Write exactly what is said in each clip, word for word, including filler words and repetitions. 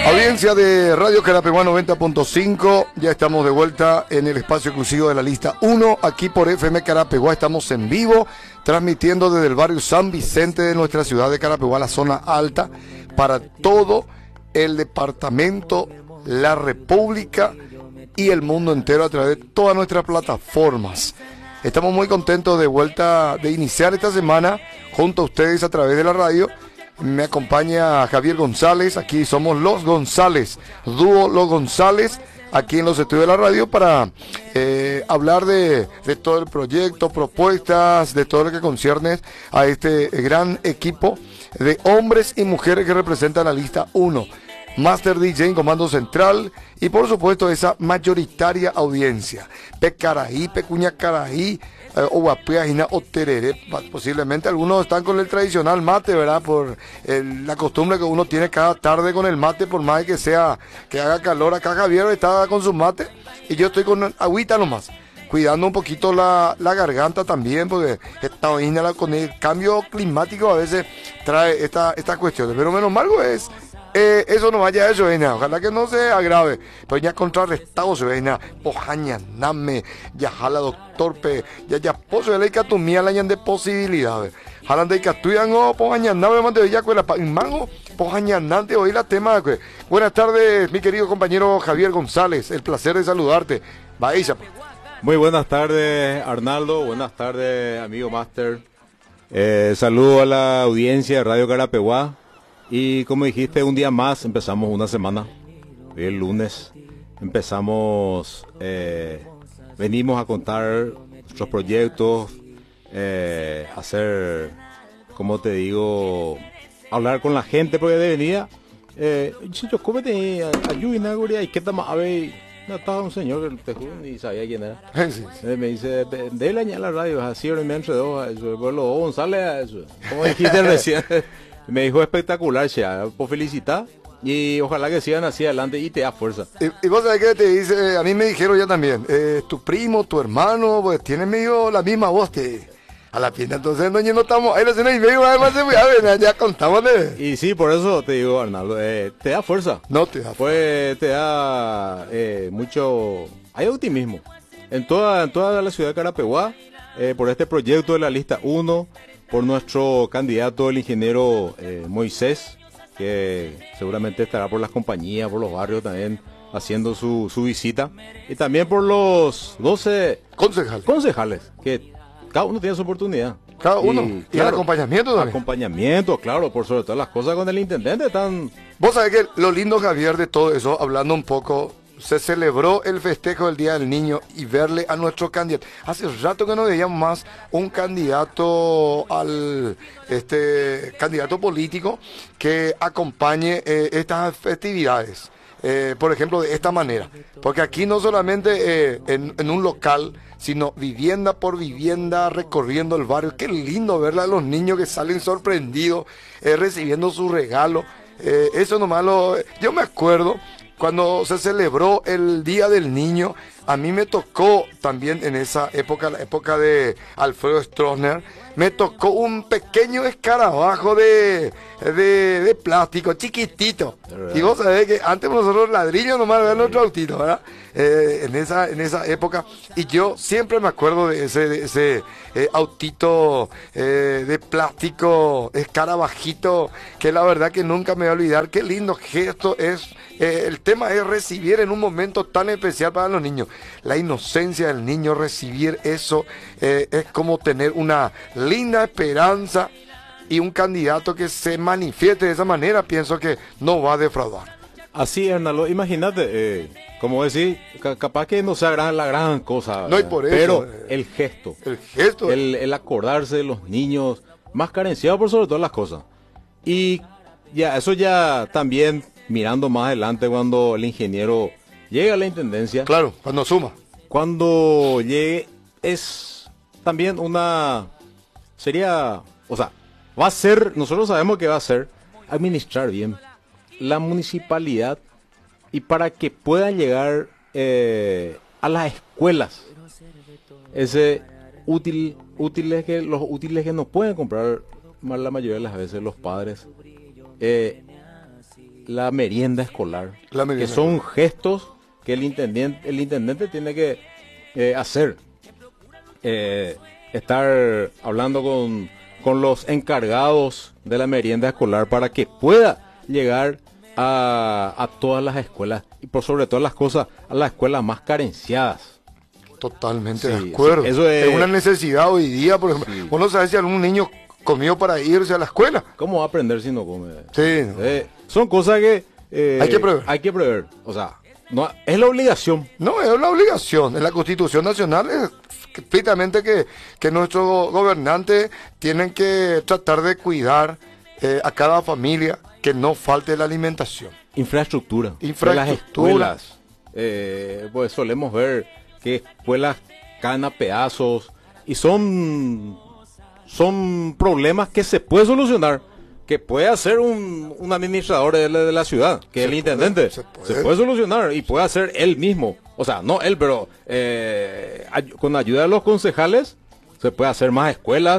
Audiencia de Radio Carapeguá noventa punto cinco, ya estamos de vuelta en el espacio exclusivo de la lista uno, aquí por F M Carapeguá. Estamos en vivo, transmitiendo desde el barrio San Vicente de nuestra ciudad de Carapeguá, la zona alta, para todo el departamento, la República y el mundo entero a través de todas nuestras plataformas. Estamos muy contentos de vuelta de iniciar esta semana junto a ustedes a través de la radio. Me acompaña Javier González, aquí somos Los González, dúo Los González, aquí en los estudios de la radio para eh, hablar de, de todo el proyecto, propuestas, de todo lo que concierne a este gran equipo de hombres y mujeres que representan la lista uno. Master D J en comando central y por supuesto esa mayoritaria audiencia. Pecaraí, Pecuña Caraí, eh, Oguapiajina o Tereré. Posiblemente algunos están con el tradicional mate, ¿verdad? Por el, la costumbre que uno tiene cada tarde con el mate, por más que sea, que haga calor. Acá Javier está con su mate y yo estoy con agüita nomás, cuidando un poquito la, la garganta también, porque esta vaina con el cambio climático a veces trae esta, estas cuestiones. Pero menos mal es... Eh, eso no vaya a eso, veina. Ojalá que no se agrave. Pero ya contrarrestado se veina. Pojaña, name, ya jala doctor pe, ya ya poso de la icatumía la de posibilidades. Jalan de icatuyan o pojaña nave mande de ya con la mango, pojaña nante oí la tema. Que. Buenas tardes, mi querido compañero Javier González. El placer de saludarte. Vaya. Muy buenas tardes, Arnaldo. Buenas tardes, amigo Master. Eh, saludo a la audiencia de Radio Carapeguá. Y como dijiste, un día más empezamos una semana. Hoy el lunes empezamos, eh, venimos a contar nuestros proyectos, eh, hacer, como te digo, hablar con la gente, porque de venida, eh, yo cómete ayuda y qué tal más, a ver, no estaba un señor que te juro ni sabía quién era. Sí, sí. Me dice, déle añadir la radio, así me enredó a eso, por los González a eso, como dijiste recién. Me dijo espectacular, Shea, por felicitar y ojalá que sigan así adelante y te da fuerza. Y, y vos sabés que te dice, a mí me dijeron ya también, eh, tu primo, tu hermano, pues tiene medio la misma voz te, a la pinta, entonces no, no estamos, ahí la cena y medio, además ya, ya contamos de... Y sí, por eso te digo, Arnaldo, eh, te da fuerza. No te da fuerza. Pues te da eh, mucho, hay optimismo en toda, en toda la ciudad de Carapeguá, eh, por este proyecto de la lista uno, por nuestro candidato, el ingeniero eh, Moisés, que seguramente estará por las compañías, por los barrios también, haciendo su, su visita. Y también por los doce concejales, concejales que cada uno tiene su oportunidad. Cada uno. Y, y claro, el acompañamiento también. Acompañamiento, claro, por sobre todas las cosas con el intendente están... Vos sabés que lo lindo, Javier, de todo eso, hablando un poco... Se celebró el festejo del Día del Niño y verle a nuestro candidato. Hace rato que no veíamos más un candidato al este candidato político que acompañe eh, estas festividades. Eh, por ejemplo, de esta manera. Porque aquí no solamente eh, en, en un local, sino vivienda por vivienda, recorriendo el barrio. Qué lindo verle a los niños que salen sorprendidos, eh, recibiendo su regalo. Eh, eso nomás lo... Yo me acuerdo... Cuando se celebró el Día del Niño, a mí me tocó también en esa época, la época de Alfredo Stroessner, me tocó un pequeño escarabajo de, de, de plástico, chiquitito. Y vos sabés que antes nosotros ladrillos nomás veíamos nuestro autito, ¿verdad? Eh, en, esa, en esa época. Y yo siempre me acuerdo de ese, de ese eh, autito eh, de plástico, escarabajito, que la verdad que nunca me voy a olvidar. Qué lindo gesto es. Eh, el tema es recibir en un momento tan especial para los niños. La inocencia del niño, recibir eso, eh, es como tener una linda esperanza y un candidato que se manifieste de esa manera, pienso que no va a defraudar. Así, Hernando, imagínate, eh, como decir, ca capaz que no sea gran, la gran cosa, no, y por eso, pero eh, el gesto, el gesto, el, el acordarse de los niños, más carenciados por sobre todas las cosas. Y ya, eso ya también... Mirando más adelante cuando el ingeniero llegue a la intendencia. Claro, cuando suma. Cuando llegue es también una... Sería... O sea, va a ser... Nosotros sabemos que va a ser administrar bien la municipalidad y para que puedan llegar eh, a las escuelas. Ese útil, útiles que, los útiles que nos pueden comprar más la mayoría de las veces los padres. Eh, la merienda escolar, La merienda que son gestos que el intendente, el intendente tiene que eh, hacer. Eh, estar hablando con, con los encargados de la merienda escolar para que pueda llegar a, a todas las escuelas y por sobre todas las cosas a las escuelas más carenciadas. Totalmente Sí, de acuerdo. sí, eso es- es una necesidad hoy día, por ejemplo. Sí. Vos no sabés si algún niño comió para irse a la escuela. ¿Cómo va a aprender si no come? Sí. Eh, son cosas que eh, Hay que prever. Hay que prever. O sea, no, es la obligación. No, es una obligación. En la Constitución Nacional es estrictamente que, que nuestros gobernantes tienen que tratar de cuidar eh, a cada familia que no falte la alimentación. Infraestructura. Infraestructura. De las escuelas. Eh, pues solemos ver que escuelas caen a pedazos y son, son problemas que se puede solucionar. Que puede hacer un, un administrador de la, de la ciudad, que Se es el intendente. puede, se se, puede. puede. solucionar y puede hacer él mismo. O sea, no él, pero eh, ay- con ayuda de los concejales se puede hacer más escuelas.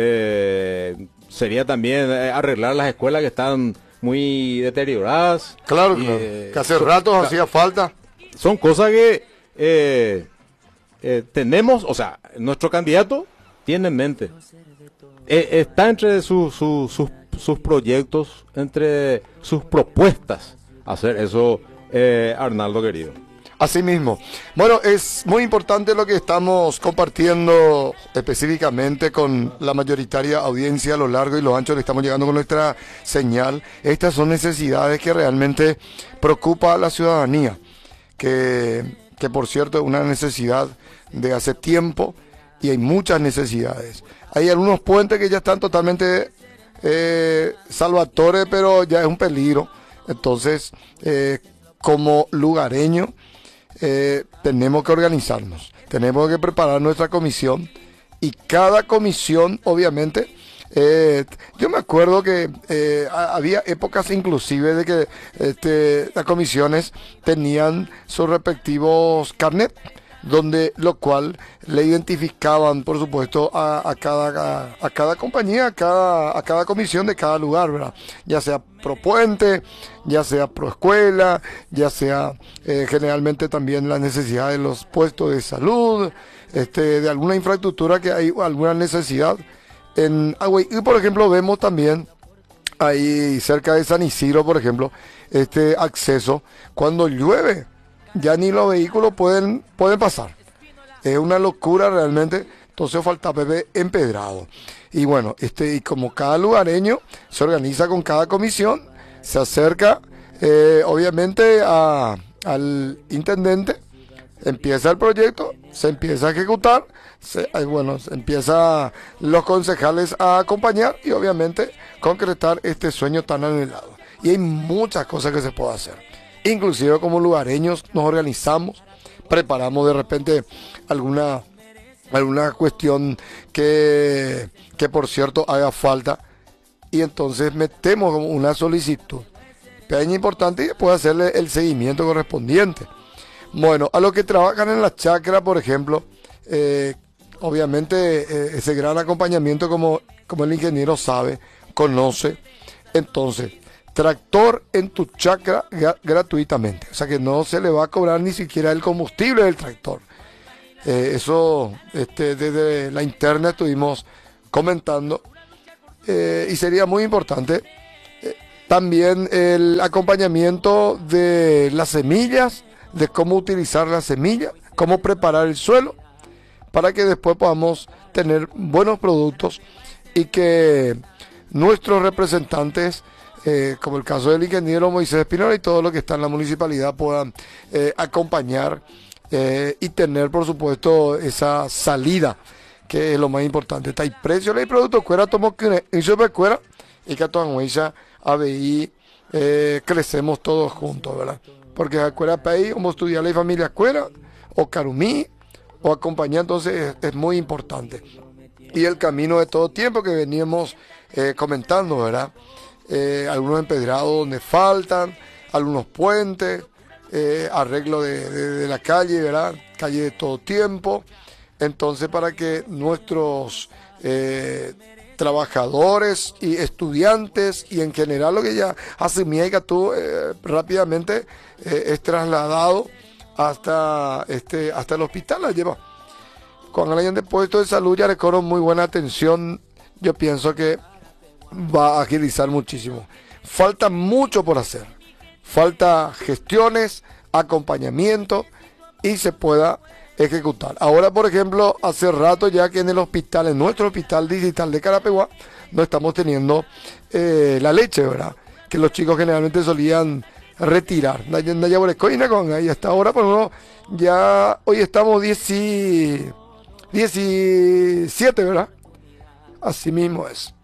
Eh, sería también eh, arreglar las escuelas que están muy deterioradas. Claro, Y, claro. eh, Que hace son- rato ca- hacía falta. Son cosas que eh, eh, tenemos, o sea, nuestro candidato tiene en mente. Eh, está entre sus, sus, sus, sus proyectos, entre sus propuestas, hacer eso, eh, Arnaldo querido. Así mismo. Bueno, es muy importante lo que estamos compartiendo específicamente con la mayoritaria audiencia a lo largo y lo ancho que estamos llegando con nuestra señal. Estas son necesidades que realmente preocupa a la ciudadanía, que, que por cierto es una necesidad de hace tiempo y hay muchas necesidades. Hay algunos puentes que ya están totalmente eh, salvatores, pero ya es un peligro. Entonces, eh, como lugareño, eh, tenemos que organizarnos, tenemos que preparar nuestra comisión y cada comisión, obviamente, eh, yo me acuerdo que eh, ha- había épocas inclusive de que este, las comisiones tenían sus respectivos carnet, donde lo cual le identificaban, por supuesto, a, a cada a, a cada compañía, a cada, a cada comisión de cada lugar, ¿verdad? Ya sea pro puente, ya sea pro escuela, ya sea eh, generalmente también la necesidad de los puestos de salud, este, de alguna infraestructura que hay alguna necesidad. En Agüey, y por ejemplo, vemos también ahí cerca de San Isidro, por ejemplo, este acceso cuando llueve. Ya ni los vehículos pueden, pueden pasar. Es una locura realmente. Entonces falta Pepe empedrado. Y bueno, este, y como cada lugareño se organiza con cada comisión, se acerca eh, obviamente a, al intendente, empieza el proyecto, se empieza a ejecutar, se, eh, bueno, se empieza los concejales a acompañar y obviamente concretar este sueño tan anhelado. Y hay muchas cosas que se puede hacer. Inclusive como lugareños nos organizamos, preparamos de repente alguna, alguna cuestión que, que por cierto haga falta y entonces metemos como una solicitud. Pequeña importante y después hacerle el seguimiento correspondiente. Bueno, a los que trabajan en la chacra, por ejemplo, eh, obviamente eh, ese gran acompañamiento como, como el ingeniero sabe, conoce, entonces tractor en tu chacra gra- gratuitamente. O sea que no se le va a cobrar ni siquiera el combustible del tractor. Eh, eso este, desde la interna estuvimos comentando. Eh, y sería muy importante eh, también el acompañamiento de las semillas, de cómo utilizar las semillas, cómo preparar el suelo, para que después podamos tener buenos productos y que nuestros representantes, Eh, como el caso del ingeniero Moisés Espinola y todo lo que está en la municipalidad puedan eh, acompañar eh, y tener por supuesto esa salida que es lo más importante. Está el precio del producto cuera tomo que hizo de cuera y que toda huella A B I eh, crecemos todos juntos, ¿verdad? Porque a cuera país como estudiar la familia cuera o carumí o acompañar, entonces es, es muy importante. Y el camino de todo tiempo que veníamos eh, comentando, ¿verdad? Eh, algunos empedrados donde faltan, algunos puentes, eh, arreglo de, de, de la calle, ¿verdad? Calle de todo tiempo. Entonces, para que nuestros eh, trabajadores y estudiantes y en general lo que ya hace Miega tú eh, rápidamente eh, es trasladado hasta este hasta el hospital, la lleva. Cuando hayan de puesto de salud ya le cobro muy buena atención, yo pienso que va a agilizar muchísimo. Falta mucho por hacer, falta gestiones, acompañamiento y se pueda ejecutar. Ahora, por ejemplo, hace rato ya que en el hospital, en nuestro hospital digital de Carapeguá, no estamos teniendo eh, la leche, ¿verdad? Que los chicos generalmente solían retirar. Y hasta ahora, por ejemplo, ya hoy estamos diecisiete, ¿verdad? Así mismo es.